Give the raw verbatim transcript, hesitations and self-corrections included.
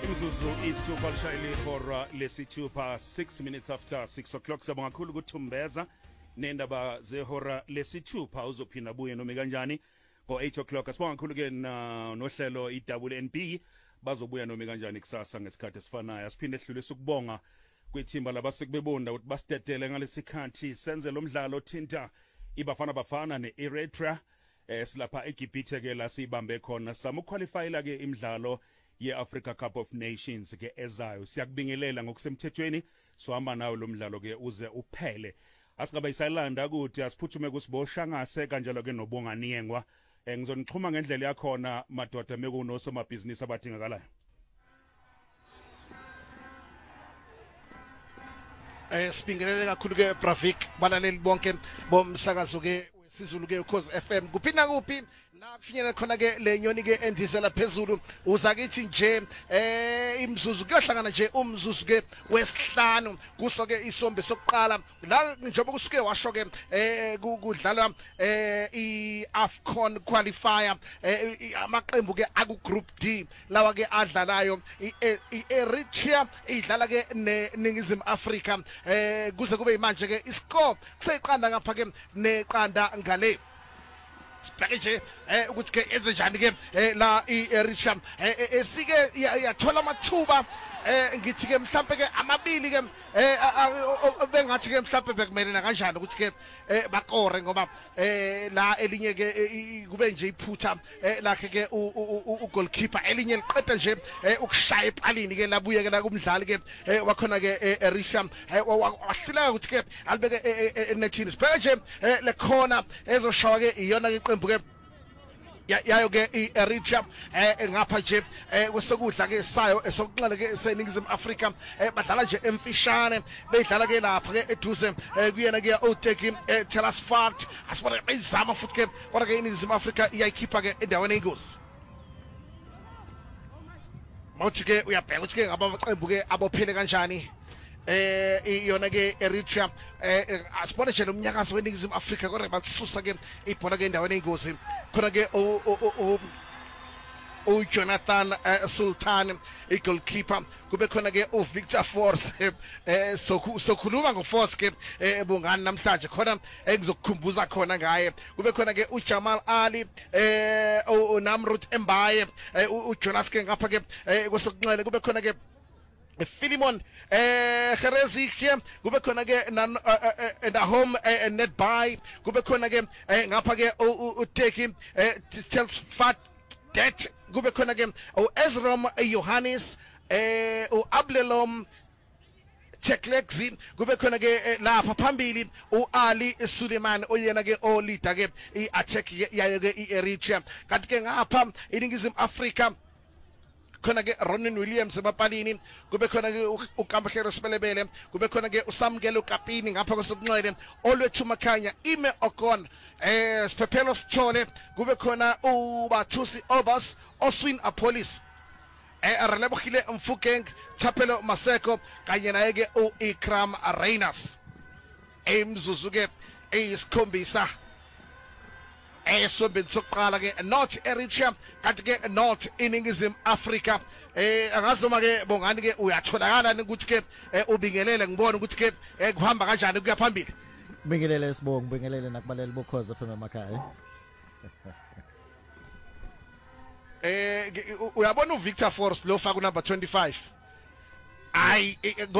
Imzuzu isithupha lishayile ihora lesithupha six minutes after six o'clock. Sabonga kakhulu ukuthumbeza nendaba zehora lesithupha uzophinda buye noma kanjani ngo eight o'clock. Asibonga kakhulu ke nohlelo i W N B bazobuya noma kanjani kusasa ngesikhathi esifanayo. Asiphinde sidlulise ukubonga kwethimba labasekubebonda ukuthi basitetele ngalesikhathi senze lo mdlalo thinta iBafana Bafana neEritrea. Eh silapha eGibhithe ke la sibambe khona samuqualifyela ke imidlalo ye-Africa Cup of Nations ke ezayo. Siyakubingelela ngokusemthethweni sohamba nawo lo mdlalo ke uze uphele. Asingaba isilanda ukuthi asiphuthume kusibosha ngase kanjalo ke nobonganiyengwa. Eh ngizonixhuma ngendlela yakhona madoda mekuno somabhizinisi abadingakalayo. Eh sibingelele kakhulu ke Bravik balaleli bonke bomsakazo ke Sizulu ke Ukhozi F M kuphinda kuphi la kufinyela khona ke lenyoni ke endisela phezulu uzakithi nje eh imzuzu kuyohlangana nje umzuzu ke wesihlanu kuso ke isombe sokuqala la njengoba kusuke washo ke eh kudlalwa eh iAfcon qualifier amaqembu ke aku group D lawa ke adlalayo iEritrea idlala ke neNingizimu Afrika eh kuze kube manje ke iscore kuseyiqanda ngapha ke neqanda ngale sibheke nje eh ukuthi ke enze njani ke la iEritrea esike yathola amathuba eh ngithi ke mhlambe ke amabili ke eh bengathi ke mhlambe bekumelena kanjani ukuthi ke bakore ngoba eh la elinye ke kube nje iphutha lakhe ke u goalkeeper elinye liqeda nje ukushaya epalini ke labuye ke la kumdlali ke wakhona ke eEritrea wahluleka ukuthi ke alibeke enethini sibheke nje le corner ezoshawa ke iyona ke iqembu ke yayo ke iEritrea eh ngapha nje kwesekudla ke sayo esokunqala ke seNingizimu Afrika badlala nje emfishane bedlala ke lapha ke eduze kuyena ke uTeki Telsport asibona bezama futhi ke kodwa ke iNingizimu Afrika iyayikhipha ke endaweni eyingozi. Mawuthi ke uyabheka ukuthi ke ngaba amaqembu ke abophele kanjani eh iyona ke Eritrea eh asibone nje lomnyakazo weNingizimu Afrika kodwa balisusa ke ibhola ke endaweni eyingozi khona ke u Jonathan Sultan igoalkeeper kube khona ke u Victor Force eh sokhuluma ngo Force ke ebungani namhlanje khona engizokukhumbuza khona ngaye kube khona ke u Jamal Ali eh u Namrut Mbaye u Jonas ke ngapha ke kwesokunxele kube khona ke Philemon eh Kherezi ke kube khona ke na home netbuy kube khona ke ngapha ke uTeki Telsport det kube khona ke uEzrom Johannes eh uAblelom Teklexi kube khona ke lapha phambili uAli Suleiman oyena ke olida ke iattack yayo ke iEritrea kanti ke ngapha iNingizimu Afrika khona ke Ronin Williams emapalini kube khona ke uKamphero Sibelebele kube khona ke uSamkelo Kapini ngapha kwesokunxele olwethu makhanya ime okon eh Siphephelo Sithole kube khona uBathusi Obas Oswin Apolis eh Relebogile Mfukeng Thapelo Maseko kanye naye ke uIkram Reynas emzuzu ke eyisikhombisa esombeni sokuqala ke North Eritrea kanti ke North iNingizimu Afrika eh angazi noma ke bongani ke uyatholakala ukuthi ke ubingelele ngibone ukuthi ke kuhamba kanjani kuya phambili. Bingelele sibonga bingelele nakubaleli bokhoza F M emakhaya. Eh uyabona uVictor Force lo faka number twenty-five ay